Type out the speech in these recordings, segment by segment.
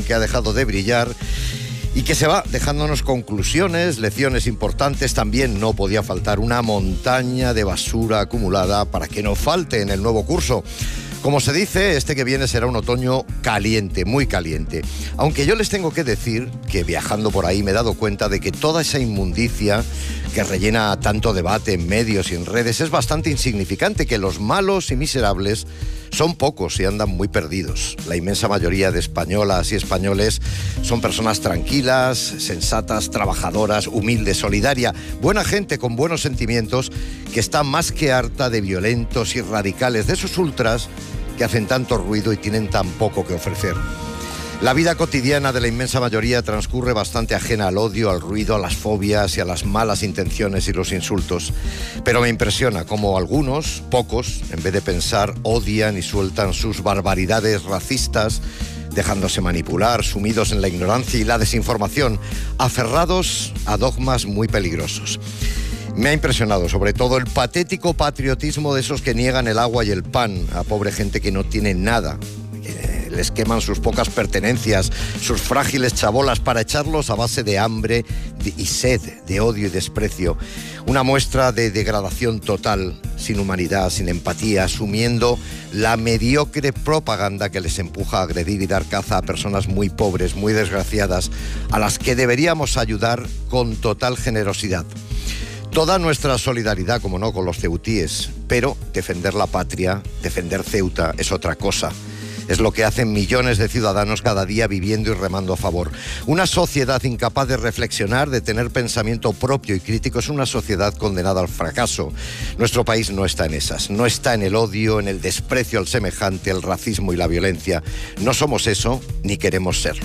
que ha dejado de brillar y que se va dejándonos conclusiones, lecciones importantes. También no podía faltar una montaña de basura acumulada para que no falte en el nuevo curso. Como se dice, este que viene será un otoño caliente, muy caliente. Aunque yo les tengo que decir que viajando por ahí me he dado cuenta de que toda esa inmundicia que rellena tanto debate en medios y en redes es bastante insignificante, que los malos y miserables son pocos y andan muy perdidos. La inmensa mayoría de españolas y españoles son personas tranquilas, sensatas, trabajadoras, humildes, solidarias, buena gente con buenos sentimientos, que está más que harta de violentos y radicales, de esos ultras que hacen tanto ruido y tienen tan poco que ofrecer. La vida cotidiana de la inmensa mayoría transcurre bastante ajena al odio, al ruido, a las fobias y a las malas intenciones y los insultos. Pero me impresiona cómo algunos, pocos, en vez de pensar, odian y sueltan sus barbaridades racistas, dejándose manipular, sumidos en la ignorancia y la desinformación, aferrados a dogmas muy peligrosos. Me ha impresionado sobre todo el patético patriotismo de esos que niegan el agua y el pan a pobre gente que no tiene nada. Les queman sus pocas pertenencias, sus frágiles chabolas para echarlos a base de hambre y sed, de odio y desprecio. Una muestra de degradación total, sin humanidad, sin empatía, asumiendo la mediocre propaganda que les empuja a agredir y dar caza a personas muy pobres, muy desgraciadas, a las que deberíamos ayudar con total generosidad. Toda nuestra solidaridad, como no, con los ceutíes, pero defender la patria, defender Ceuta es otra cosa. Es lo que hacen millones de ciudadanos cada día viviendo y remando a favor. Una sociedad incapaz de reflexionar, de tener pensamiento propio y crítico, es una sociedad condenada al fracaso. Nuestro país no está en esas. No está en el odio, en el desprecio al semejante, el racismo y la violencia. No somos eso, ni queremos serlo.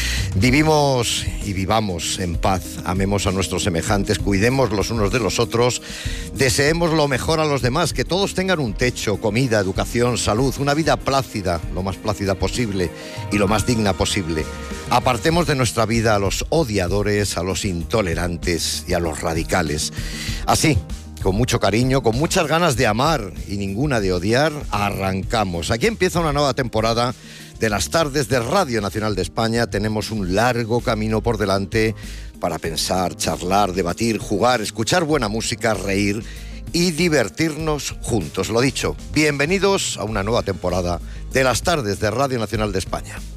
Vivimos y vivamos en paz, amemos a nuestros semejantes, cuidemos los unos de los otros, deseemos lo mejor a los demás, que todos tengan un techo, comida, educación, salud, una vida plácida, lo más plácida posible y lo más digna posible. Apartemos de nuestra vida a los odiadores, a los intolerantes y a los radicales. Así, con mucho cariño, con muchas ganas de amar y ninguna de odiar, arrancamos. Aquí empieza una nueva temporada de las tardes de Radio Nacional de España. Tenemos un largo camino por delante para pensar, charlar, debatir, jugar, escuchar buena música, reír y divertirnos juntos. Lo dicho, bienvenidos a una nueva temporada de las tardes de Radio Nacional de España.